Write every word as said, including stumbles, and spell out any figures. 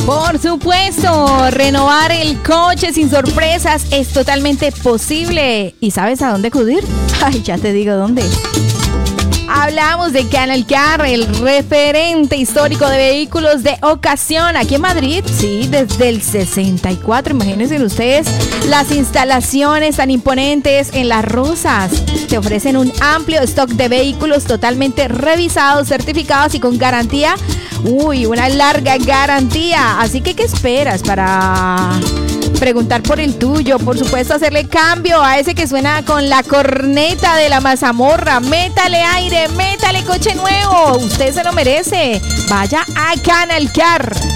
Por supuesto, renovar el coche sin sorpresas es totalmente posible. ¿Y sabes a dónde acudir? Ay, ya te digo dónde. Hablamos de Canal Car, el referente histórico de vehículos de ocasión aquí en Madrid. Sí, desde el sesenta y cuatro. Imagínense ustedes las instalaciones tan imponentes en Las Rosas. Te ofrecen un amplio stock de vehículos totalmente revisados, certificados y con garantía. Uy, una larga garantía. Así que, ¿qué esperas para preguntar por el tuyo? Por supuesto, hacerle cambio a ese que suena con la corneta de la mazamorra. Métale aire, métale coche nuevo. Usted se lo merece. Vaya a Canal Car.